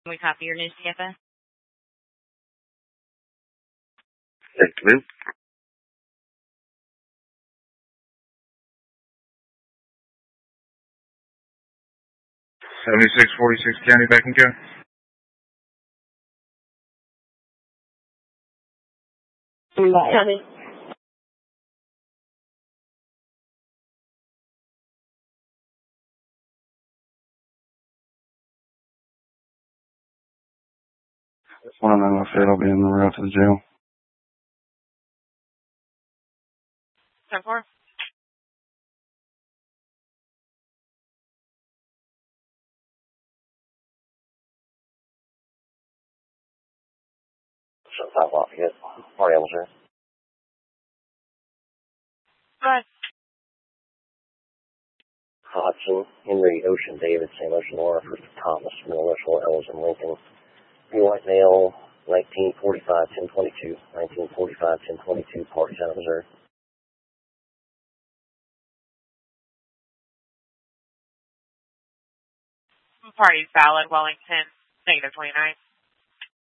Can we copy your news, TFS? Thank you. 7646 County back and go. County. One of them I said I'll be in the route to the jail. 10-4. Shut that off yet. Party officer. Go ahead. Hodgson, Henry, Ocean, David, St. Ocean, Laura, First Thomas, Middle Initial, Ellis, and Lincoln. Be White Male, 1945-1022, 1945-1022, Party Center, Missouri. Party's valid, Wellington, -29.